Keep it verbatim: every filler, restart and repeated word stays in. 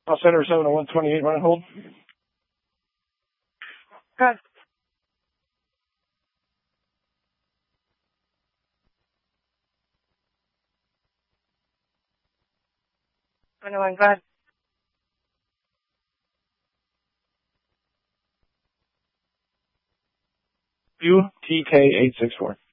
I'll center seven to one twenty-eight, run and hold. Good. twenty-one, go ahead. U T K eight six four.